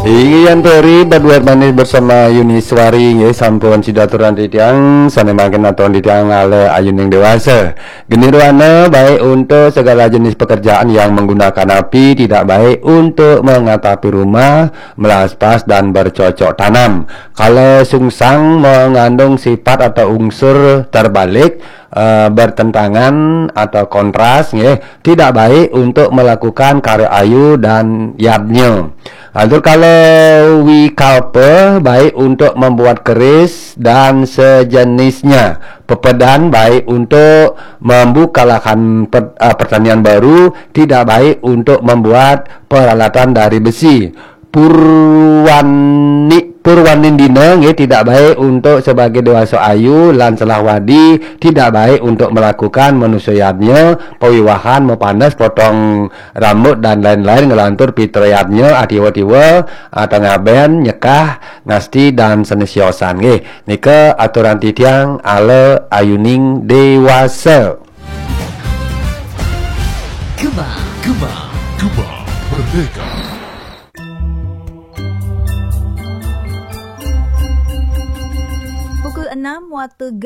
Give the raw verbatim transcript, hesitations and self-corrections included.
Ingin teri berduet manis bersama Yuniswari nggih sampun sidaturan titiang sanemaken aton titiang ale ayuning dewasa. Geniruana baik untuk segala jenis pekerjaan yang menggunakan api, tidak baik untuk mengatapi rumah, melaspas dan bercocok tanam. Kalau sungsang mengandung sifat atau unsur terbalik, Uh, bertentangan atau kontras ya, tidak baik untuk melakukan karya ayu dan yadnya. Lalu kalau wikalpa baik untuk membuat keris dan sejenisnya. Pepedan baik untuk membuka lahan per, uh, pertanian baru, tidak baik untuk membuat peralatan dari besi. Purwani Purwanindina nggih tidak baik untuk sebagai dewasa ayu lan selawadi, tidak baik untuk melakukan manusianya, pewiwahan, mepanas, potong rambut dan lain-lain ngelantur pitrayatnya adiwa-diwa atau ngaben nyekah ngasti dan senesiosan nggih. Nika aturan titiang ale ayuning dewasa. Gema, gema, gema merdeka. enam waktu